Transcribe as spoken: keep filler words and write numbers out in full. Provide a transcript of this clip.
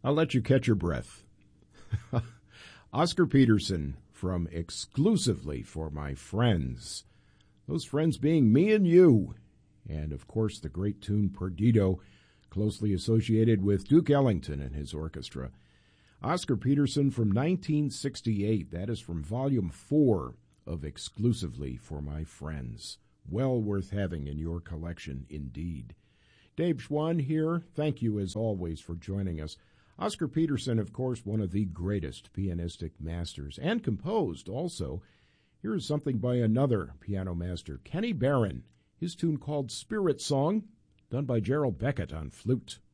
I'll let you catch your breath. Oscar Peterson from Exclusively for My Friends. Those friends being me and you. And, of course, the great tune Perdido, closely associated with Duke Ellington and his orchestra. Oscar Peterson from nineteen sixty-eight. That is from Volume four of Exclusively for My Friends. Well worth having in your collection, indeed. Dave Schwann here. Thank you, as always, for joining us. Oscar Peterson, of course, one of the greatest pianistic masters, and composed also. Here is something by another piano master, Kenny Barron. His tune called Spirit Song, done by Gerald Beckett on flute.